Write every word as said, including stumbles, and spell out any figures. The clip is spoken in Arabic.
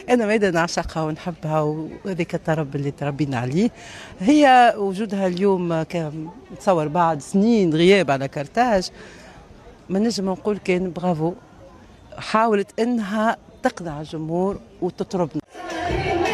أنا ماذا نعشقها ونحبها، وهذاك الطرب اللي تربينا عليه. هي وجودها اليوم نتصور بعد سنين غياب على كرتاج، ما نجم نقول كان برافو، حاولت انها تقنع الجمهور وتطربنا.